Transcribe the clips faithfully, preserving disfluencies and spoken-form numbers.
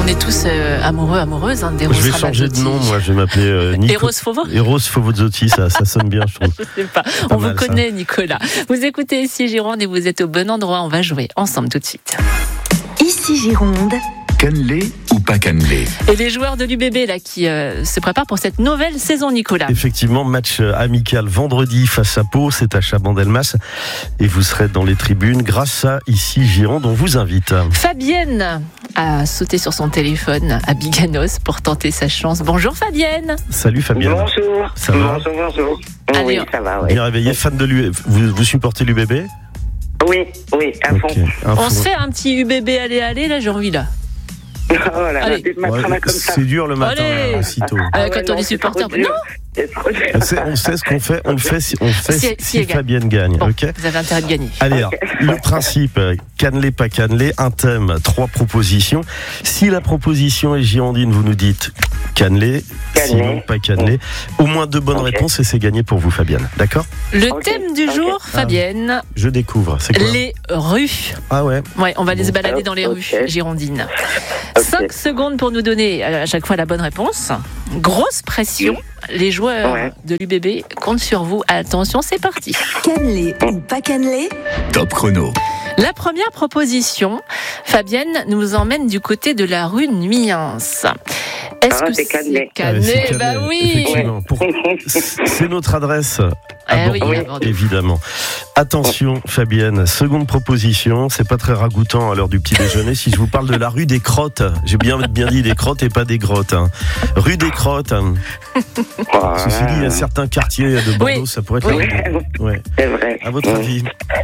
On est tous euh, amoureux, amoureuses hein, d'Eros Je vais Ramazzotti. changer de nom, moi, je vais m'appeler euh, Nico... Eros Fovo Eros Fovozotti, ça, ça sonne bien, je trouve. Je sais pas, pas on vous mal, connaît, Nicolas. Vous écoutez Ici Gironde et vous êtes au bon endroit. On va jouer ensemble tout de suite. Ici Gironde. Cannelé ou pas cannelé? Et les joueurs de l'U B B là, qui euh, se préparent pour cette nouvelle saison, Nicolas. Effectivement, match amical vendredi face à Pau, c'est à Chabandelmas. Et vous serez dans les tribunes grâce à Ici Gironde, on vous invite. Fabienne a sauté sur son téléphone à Biganos pour tenter sa chance. Bonjour Fabienne. Salut Fabienne. Bonjour. Ça va? Bonjour, bonjour. Allez, oui, ça va, oui. Bien réveillé, fan de l'U B B. Vous, vous supportez l'U B B? Oui, oui, à fond. Ok, un On fond. se fait un petit U B B aller aller là, j'ai envie là. Oh là là, Allez. dès le matin, là, comme ça. C'est dur le matin, Allez. là, aussitôt. Euh, Ah quand ouais, on non, est c'est supporter. trop dur. Non, C'est trop dur. On sait, on sait ce qu'on fait, on le fait si, on le fait Si- si, si si elle gagne. Fabienne gagne. bon, Ok. vous avez intérêt de gagner. Allez, alors, le principe, euh, cannelé, pas cannelé, un thème, trois propositions. Si la proposition est girondine, vous nous dites cannelé, Cannelé. sinon pas cannelé. Au moins deux bonnes Ok. réponses et c'est gagné pour vous, Fabienne. D'accord? Le Ok, thème du ok. jour, Fabienne, Je découvre. C'est quoi? les rues. Ah ouais. Ouais, on va aller se balader dans les Ok. rues girondines. Ok. cinq secondes pour nous donner à chaque fois la bonne réponse. Grosse pression. Les joueurs Ouais. de l'U B B comptent sur vous. Attention, c'est parti. Cannelé ou pas cannelé? Top chrono. La première proposition, Fabienne nous emmène du côté de la rue Nuyens. Est-ce Ah, que c'est cannelé. Ah ouais, c'est Cannelé cannelé, Bah oui. effectivement. Pour- C'est notre adresse à Eh oui, Bordeaux, à Bordeaux. évidemment. Attention, Fabienne, seconde proposition. C'est pas très ragoûtant à l'heure du petit déjeuner. Si je vous parle de la rue des Crottes, j'ai bien, bien dit des crottes et pas des grottes. hein. Rue des Crottes. hein. Voilà. Ceci dit, il y a certains quartiers de Bordeaux, Oui. ça pourrait être Oui. la rue des- Ouais. C'est vrai. À votre Ouais. avis?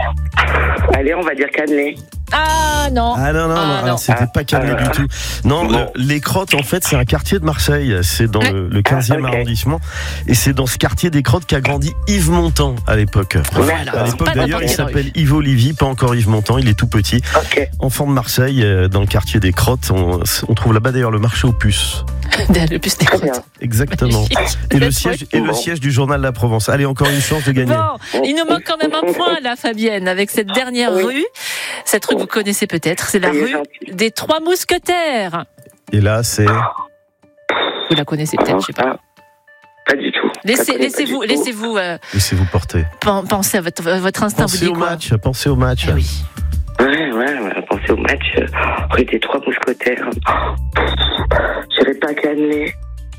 Allez, on va dire cannelé. Ah non. Ah non, non, Ah, non, non. alors c'était pas cannelé Ah. du tout. Non, Non. le- les Crottes, en fait, c'est un quartier de Marseille. C'est dans Ouais. le, le quinzième Ah, ok. arrondissement. Et c'est dans ce quartier des Crottes qu'a grandi Yves Montand à l'époque. Voilà. À l'époque, Pas d'ailleurs, n'importe il quelle s'appelle rue. Yves Olivier, pas encore Yves Montand, il est tout petit. Ok. Enfant de Marseille, euh, dans le quartier des Crottes. On, on trouve là-bas d'ailleurs le marché aux puces. Le plus des Très crottes. bien. Exactement. Magnifique. Et le, Vous êtes siège, prêts et le siège du journal La Provence. Allez, encore une chance de gagner. Bon, il nous manque quand même un point là, Fabienne, avec cette dernière Oui. rue. Cette rue que vous connaissez peut-être, c'est la C'est rue gentil. des Trois Mousquetaires. Et là, c'est... Vous la connaissez peut-être, je sais pas. Ah, Pas du tout. Laissez, Pas laissez-vous, du tout. laissez-vous euh, Laissez-vous porter. pen- penser à votre, votre instinct. vous Pensez dit au quoi match, pensez au match. Eh oui. Ouais, ouais, ouais, pensez au match. euh, Rue des Trois Mousquetaires. J'irai pas cannelé.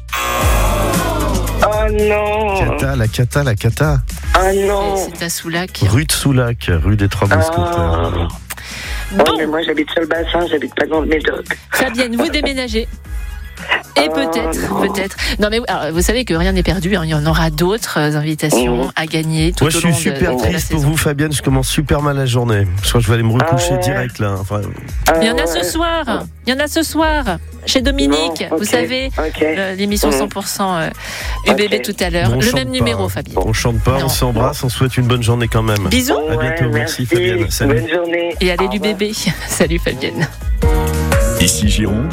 Oh non. Cata, la cata, la cata. Oh non. C'est c'est à Soulac. Rue de Soulac, rue des Trois Mousquetaires. Ah. Oh, Bon, mais moi j'habite sur le bassin, j'habite pas dans le Médoc. Fabienne, vous déménagez. Et Oh, peut-être, non. peut-être. Non mais alors, vous savez que rien n'est perdu. hein. Il y en aura d'autres euh, invitations Mmh. à gagner tout Moi, je au suis long de- super de la triste pour saison. vous, Fabienne. Je commence super mal la journée. Je crois que je vais aller me recoucher Ah ouais. direct, là. Enfin, Il y en a Ah ce ouais. soir. Il y en a ce soir chez Dominique. Bon, Vous ok, savez, ok. le- l'émission Mhm. cent pour cent euh, U B B Ok. tout à l'heure. bon, on Le chante même pas, numéro, hein. Fabienne. On chante pas, Non. on s'embrasse, on souhaite une bonne journée quand même. Bisous. À bientôt, merci, Fabienne. Salut. Bonne journée. Et allez Au l'U B revoir. B. Salut Fabienne. Ici Gironde,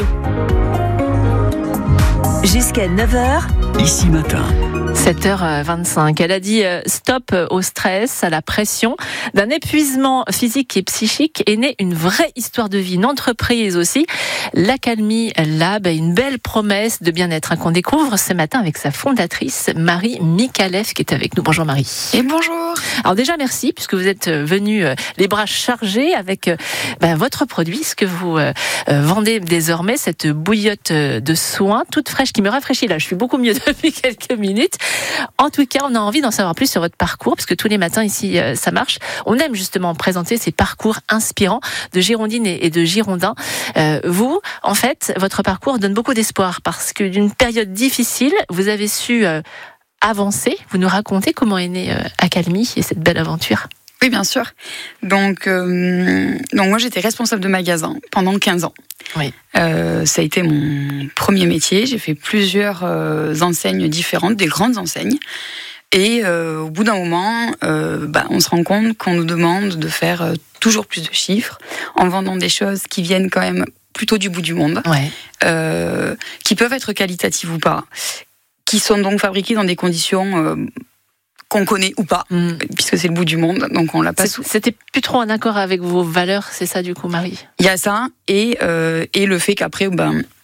Jusqu'à neuf heures, ici matin. sept heures vingt-cinq. Elle a dit euh, stop au stress, à la pression. D'un épuisement physique et psychique est née une vraie histoire de vie, une entreprise aussi. L'Accalmie Lab, une belle promesse de bien-être hein, qu'on découvre ce matin avec sa fondatrice, Marie Mikalev, qui est avec nous. Bonjour Marie. Et bonjour. Alors déjà merci, puisque vous êtes venu euh, les bras chargés avec euh, ben, votre produit, ce que vous euh, euh, vendez désormais, cette bouillotte euh, de soins toute fraîche qui me rafraîchit là. Je suis beaucoup mieux depuis quelques minutes. En tout cas, on a envie d'en savoir plus sur votre parcours, parce que tous les matins ici, euh, ça marche. On aime justement présenter ces parcours inspirants de Girondines et, et de Girondins. Euh, vous, en fait, votre parcours donne beaucoup d'espoir, parce que d'une période difficile, vous avez su euh, avancer. Vous nous racontez comment est née euh, Accalmie et cette belle aventure. Oui, bien sûr. Donc, euh, donc moi, j'étais responsable de magasin pendant quinze ans. Oui. Euh, ça a été mon premier métier. J'ai fait plusieurs euh, enseignes différentes, des grandes enseignes. Et euh, au bout d'un moment, euh, bah, on se rend compte qu'on nous demande de faire euh, toujours plus de chiffres en vendant des choses qui viennent quand même plutôt du bout du monde, Ouais. euh, qui peuvent être qualitatives ou pas, qui sont donc fabriquées dans des conditions euh, qu'on connaît ou pas, Mmh. puisque c'est le bout du monde, donc on l'a pas sous. C'était plus trop en accord avec vos valeurs, c'est ça du coup, Marie? Il y a ça, et, euh, et le fait qu'après, ben,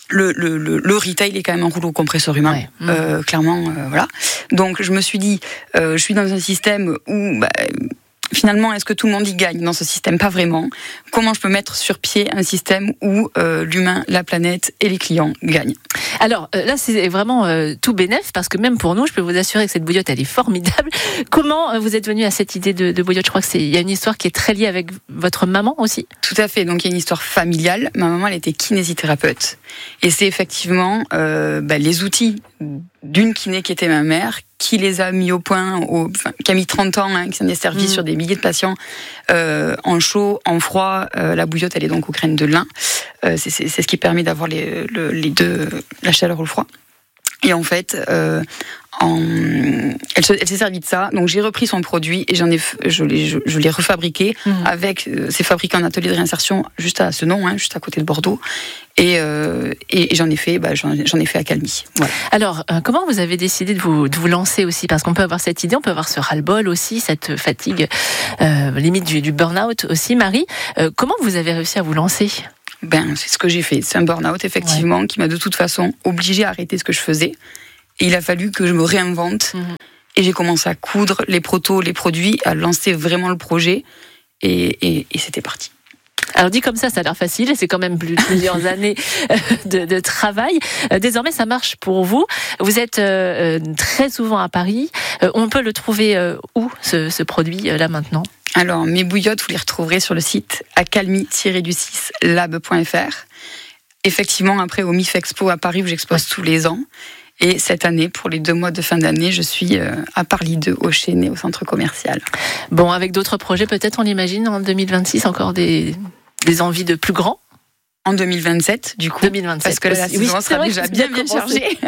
le, le, le, le retail est quand même un rouleau compresseur humain, ouais. mmh. euh, clairement, euh, voilà. Donc je me suis dit, euh, je suis dans un système où bah, finalement, est-ce que tout le monde y gagne dans ce système? Pas vraiment. Comment je peux mettre sur pied un système où euh, l'humain, la planète et les clients gagnent? Alors euh, là, c'est vraiment euh, tout bénef, parce que même pour nous, je peux vous assurer que cette bouillotte, elle est formidable. Comment euh, vous êtes venu à cette idée de, de bouillotte? Je crois que c'est, il y a une histoire qui est très liée avec votre maman aussi. Tout à fait. Donc il y a une histoire familiale. Ma maman, elle était kinésithérapeute, et c'est effectivement euh, bah, les outils d'une kiné qui était ma mère qui les a mis au point, au, enfin, qui a mis trente ans, hein, qui s'en est servi mmh. sur des milliers de patients euh, en chaud, en froid. Euh, la bouillotte, elle est donc aux graines de lin. Euh, c'est, c'est, c'est ce qui permet d'avoir les, le, les deux, la chaleur ou le froid. Et en fait, euh, en, elle, se, elle s'est servie de ça. Donc j'ai repris son produit et j'en ai, je l'ai, je, je l'ai refabriqué mmh. avec. Euh, c'est fabriqué en atelier de réinsertion juste à ce nom, hein, juste à côté de Bordeaux. Et, euh, et, et j'en ai fait, bah, j'en, j'en ai fait à Calmy. Voilà. Alors, euh, comment vous avez décidé de vous, de vous lancer aussi? Parce qu'on peut avoir cette idée, on peut avoir ce ras-le-bol aussi, cette fatigue, euh, limite du, du burn-out aussi. Marie, euh, comment vous avez réussi à vous lancer? Ben, c'est ce que j'ai fait. C'est un burn-out, effectivement, ouais. qui m'a de toute façon obligée à arrêter ce que je faisais. Et il a fallu que je me réinvente. Mmh. Et j'ai commencé à coudre les protos, les produits, à lancer vraiment le projet. Et, et, et c'était parti. Alors dit comme ça, ça a l'air facile, c'est quand même plus plusieurs années de, de travail. Désormais, ça marche pour vous. Vous êtes euh, très souvent à Paris. Euh, on peut le trouver euh, où, ce, ce produit, euh, là, maintenant? Alors, mes bouillottes, vous les retrouverez sur le site acalmy tiret six lab point f r. Effectivement, après, au M I F Expo à Paris, où j'expose ouais. tous les ans. Et cette année, pour les deux mois de fin d'année, je suis à Paris deux, au Chénet, au centre commercial. Bon, avec d'autres projets, peut-être, on l'imagine, en deux mille vingt-six, encore des, des envies de plus grands? En deux mille vingt-sept, du coup. deux mille vingt-sept. Parce que la saison oui, sera déjà bien, bien chargée.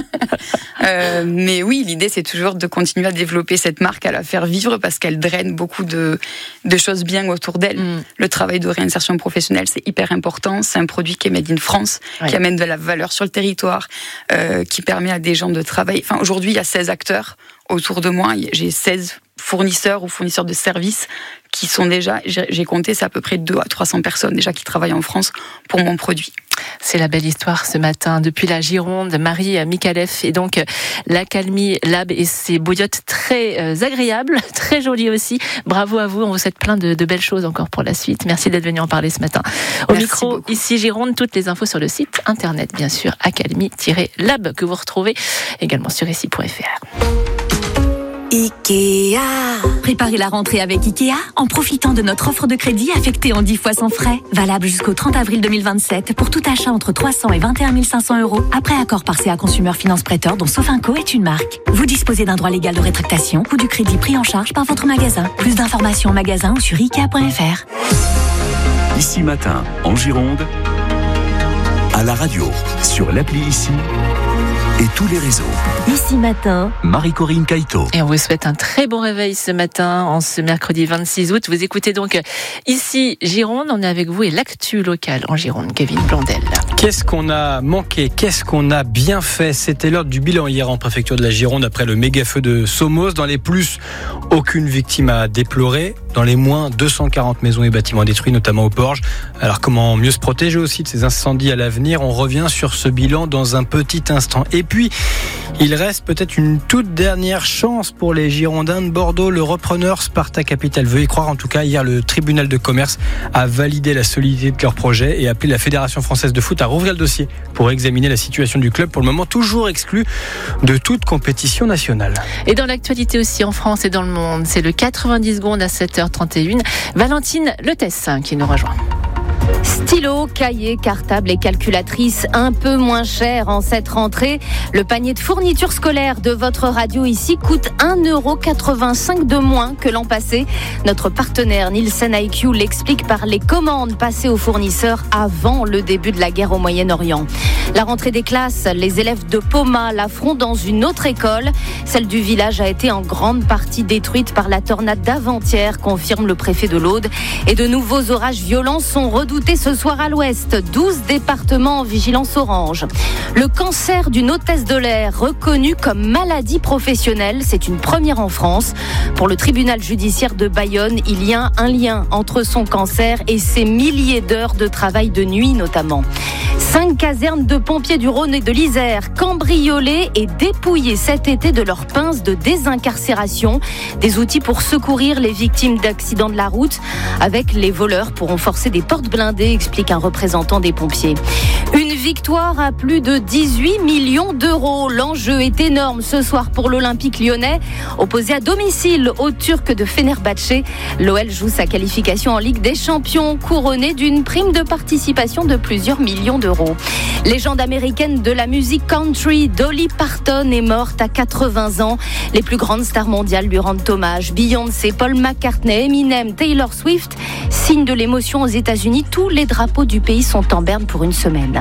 euh, mais oui, l'idée, c'est toujours de continuer à développer cette marque, à la faire vivre, parce qu'elle draine beaucoup de, de choses bien autour d'elle. Mm. Le travail de réinsertion professionnelle, c'est hyper important. C'est un produit qui est made in France, oui. qui amène de la valeur sur le territoire, euh, qui permet à des gens de travailler. Enfin, aujourd'hui, il y a seize acteurs autour de moi. J'ai seize fournisseurs ou fournisseurs de services qui sont déjà, j'ai compté, c'est à peu près deux à trois cents personnes déjà qui travaillent en France pour mon produit. C'est la belle histoire ce matin. Depuis la Gironde, Marie Mikalev et donc l'Acalmy Lab et ses bouillottes très agréables, très jolies aussi. Bravo à vous, on vous souhaite plein de, de belles choses encore pour la suite. Merci d'être venu en parler ce matin. Au Merci micro, beaucoup. Ici Gironde, toutes les infos sur le site internet, bien sûr, acalmy tiret lab que vous retrouvez également sur ici point f r. Ikea. Préparez la rentrée avec Ikea en profitant de notre offre de crédit affectée en dix fois sans frais. Valable jusqu'au trente avril deux mille vingt-sept pour tout achat entre trois cents et vingt et un mille cinq cents euros. Après accord par C A Consumer Finance Prêteur dont Sofinco est une marque. Vous disposez d'un droit légal de rétractation ou du crédit pris en charge par votre magasin. Plus d'informations en magasin ou sur ikea point f r. Ici Matin, en Gironde, à la radio, sur l'appli Ici et tous les réseaux. Ici Matin, Marie-Corinne Caïto. Et on vous souhaite un très bon réveil ce matin, en ce mercredi vingt-six août. Vous écoutez donc Ici Gironde, on est avec vous et l'actu locale en Gironde, Kevin Blondel. Qu'est-ce qu'on a manqué? Qu'est-ce qu'on a bien fait? C'était l'heure du bilan hier en préfecture de la Gironde après le méga-feu de Somos. Dans les plus, aucune victime à déplorer. Dans les moins, deux cent quarante maisons et bâtiments détruits, notamment au Porge. Alors comment mieux se protéger aussi de ces incendies à l'avenir? On revient sur ce bilan dans un petit instant. Et puis, il reste peut-être une toute dernière chance pour les Girondins de Bordeaux. Le repreneur Sparta Capital veut y croire. En tout cas, hier, le tribunal de commerce a validé la solidité de leur projet et a appelé la Fédération française de foot à rouvrir le dossier pour examiner la situation du club, pour le moment toujours exclu de toute compétition nationale. Et dans l'actualité aussi en France et dans le monde, c'est le quatre-vingt-dix secondes à sept heures trente et une. Valentine Letessin qui nous rejoint. Stylo, cahier, cartable et calculatrice un peu moins cher en cette rentrée. Le panier de fournitures scolaires de votre radio ici coûte un euro quatre-vingt-cinq de moins que l'an passé. Notre partenaire Nielsen I Q l'explique par les commandes passées aux fournisseurs avant le début de la guerre au Moyen-Orient. La rentrée des classes, les élèves de Poma l'affrontent dans une autre école. Celle du village a été en grande partie détruite par la tornade d'avant-hier, confirme le préfet de l'Aude. Et de nouveaux orages violents sont redoutés ce soir à l'ouest. douze départements en vigilance orange. Le cancer d'une hôtesse de l'air reconnu comme maladie professionnelle, c'est une première en France. Pour le tribunal judiciaire de Bayonne, il y a un lien entre son cancer et ses milliers d'heures de travail de nuit notamment. Cinq casernes de pompiers du Rhône et de l'Isère cambriolées et dépouillées cet été de leurs pinces de désincarcération. Des outils pour secourir les victimes d'accidents de la route. Avec les voleurs pourront forcer des portes blindées, explique un représentant des pompiers. Une victoire à plus de dix-huit millions d'euros. L'enjeu est énorme ce soir pour l'Olympique lyonnais. Opposé à domicile aux Turcs de Fenerbahçe, l'O L joue sa qualification en Ligue des Champions, couronnée d'une prime de participation de plusieurs millions d'euros. Légende américaine de la musique country, Dolly Parton est morte à quatre-vingts ans. Les plus grandes stars mondiales lui rendent hommage. Beyoncé, Paul McCartney, Eminem, Taylor Swift. Signe de l'émotion aux États-Unis, tous les drapeaux du pays sont en berne pour une semaine.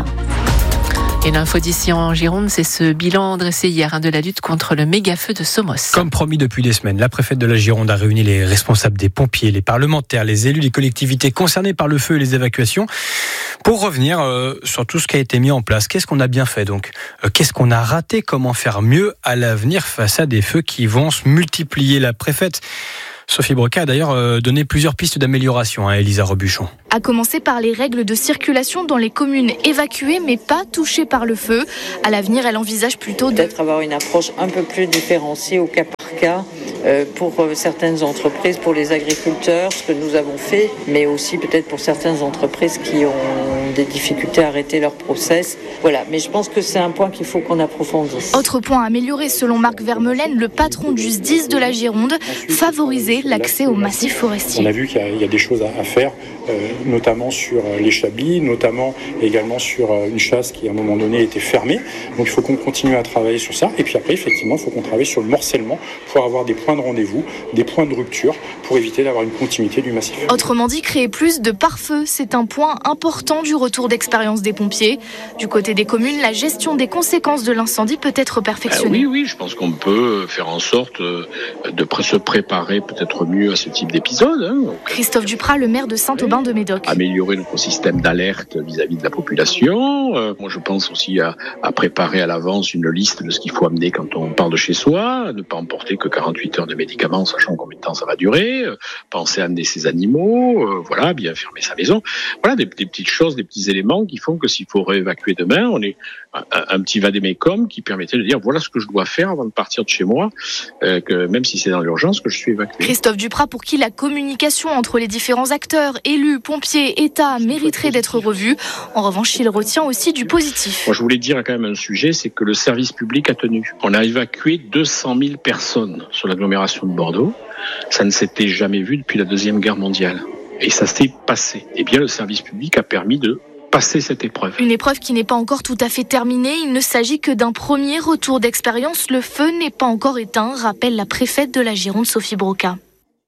Et l'info d'ici en Gironde, c'est ce bilan dressé hier hein, de la lutte contre le méga-feu de Somos. Comme promis depuis des semaines, la préfète de la Gironde a réuni les responsables des pompiers, les parlementaires, les élus, les collectivités concernées par le feu et les évacuations pour revenir euh, sur tout ce qui a été mis en place. Qu'est-ce qu'on a bien fait donc euh, Qu'est-ce qu'on a raté? Comment faire mieux à l'avenir face à des feux qui vont se multiplier? La préfète Sophie Broca a d'ailleurs euh, donné plusieurs pistes d'amélioration à Elisa Robuchon. À commencer par les règles de circulation dans les communes évacuées mais pas touchées par le feu. À l'avenir, elle envisage plutôt de... Peut-être avoir une approche un peu plus différenciée au cas par cas euh, pour certaines entreprises, pour les agriculteurs, ce que nous avons fait, mais aussi peut-être pour certaines entreprises qui ont des difficultés à arrêter leur process. Voilà, mais je pense que c'est un point qu'il faut qu'on approfondisse. Autre point à améliorer selon Marc Vermeulen, le patron du S D I S de la Gironde, favoriser l'accès au massif forestier. On a vu qu'il y a, il y a des choses à, à faire, euh, notamment sur les chablis, notamment également sur une chasse qui à un moment donné était fermée. Donc il faut qu'on continue à travailler sur ça. Et puis après, effectivement, il faut qu'on travaille sur le morcellement pour avoir des points de rendez-vous, des points de rupture pour éviter d'avoir une continuité du massif. Autrement dit, créer plus de pare-feu, c'est un point important du retour d'expérience des pompiers. Du côté des communes, la gestion des conséquences de l'incendie peut être perfectionnée. Euh, oui, oui, je pense qu'on peut faire en sorte de se préparer peut-être mieux à ce type d'épisode. Hein. Christophe Duprat, le maire de Saint-Aubin-de-Médoc. Améliorer notre système d'alerte vis-à-vis de la population. Euh, moi, je pense aussi à, à préparer à l'avance une liste de ce qu'il faut amener quand on part de chez soi, ne pas emporter que quarante-huit heures de médicaments, sachant combien de temps ça va durer, euh, penser à amener ses animaux, euh, voilà, bien fermer sa maison. Voilà, des, des petites choses, des petits éléments qui font que s'il faut réévacuer demain, on est un, un petit vadémécum qui permettait de dire voilà ce que je dois faire avant de partir de chez moi, euh, que même si c'est dans l'urgence, que je suis évacué. Christophe Duprat, pour qui la communication entre les différents acteurs, élus, pompiers, État, mériterait d'être revue. En revanche, il retient aussi du positif. Moi, je voulais dire quand même un sujet, c'est que le service public a tenu. On a évacué deux cent mille personnes sur l'agglomération de Bordeaux. Ça ne s'était jamais vu depuis la Deuxième Guerre mondiale. Et ça s'est passé. Eh bien, le service public a permis de passer cette épreuve. Une épreuve qui n'est pas encore tout à fait terminée. Il ne s'agit que d'un premier retour d'expérience. Le feu n'est pas encore éteint, rappelle la préfète de la Gironde, Sophie Broca.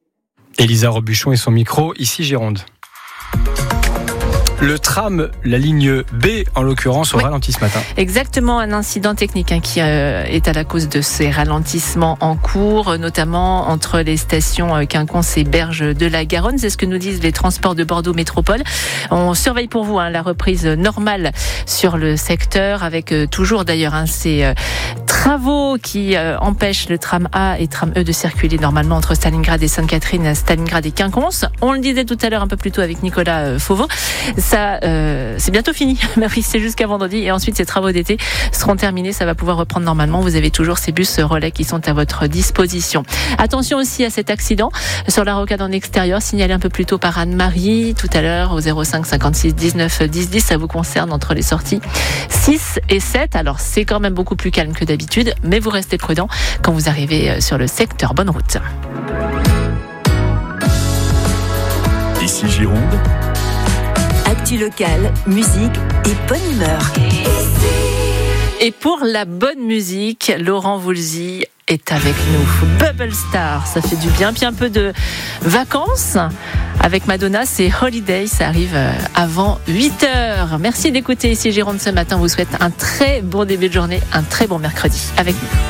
Elisa Robuchon et son micro, ici Gironde. Le tram, la ligne B en l'occurrence, au oui. ralenti ce matin. Exactement, un incident technique hein, qui euh, est à la cause de ces ralentissements en cours, notamment entre les stations euh, Quinconce et Berge de la Garonne. C'est ce que nous disent les transports de Bordeaux Métropole. On surveille pour vous hein, la reprise normale sur le secteur, avec euh, toujours d'ailleurs hein, ces euh, travaux qui euh, empêchent le tram A et tram E de circuler normalement entre Stalingrad et Sainte-Catherine, Stalingrad et Quinconce. On le disait tout à l'heure un peu plus tôt avec Nicolas euh, Fauveau. Ça, euh, c'est bientôt fini. C'est jusqu'à vendredi. Et ensuite, ces travaux d'été seront terminés. Ça va pouvoir reprendre normalement. Vous avez toujours ces bus relais qui sont à votre disposition. Attention aussi à cet accident sur la rocade en extérieur, signalé un peu plus tôt par Anne-Marie tout à l'heure au zéro cinq cinquante-six dix-neuf dix dix. Ça vous concerne entre les sorties six et sept. Alors, c'est quand même beaucoup plus calme que d'habitude, mais vous restez prudent quand vous arrivez sur le secteur Bonne Route. Ici Gironde. Actu locale, musique et bonne humeur. Et pour la bonne musique, Laurent Voulzy est avec nous. Bubble Star, ça fait du bien. Puis un peu de vacances avec Madonna, c'est Holiday, ça arrive avant huit heures. Merci d'écouter ici Gironde ce matin. On vous souhaite un très bon début de journée, un très bon mercredi avec nous.